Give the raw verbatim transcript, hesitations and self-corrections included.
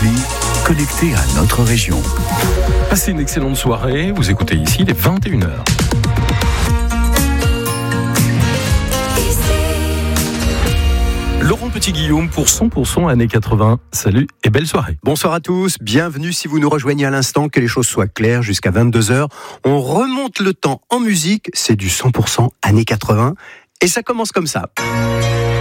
Appli, connecté à notre région. Passez une excellente soirée, vous écoutez ici les vingt et une heures. Laurent Petit-Guillaume pour cent pour cent années quatre-vingts. Salut et belle soirée. Bonsoir à tous, bienvenue si vous nous rejoignez à l'instant, que les choses soient claires jusqu'à vingt-deux heures. On remonte le temps en musique, c'est du cent pour cent années quatre-vingts et ça commence comme ça.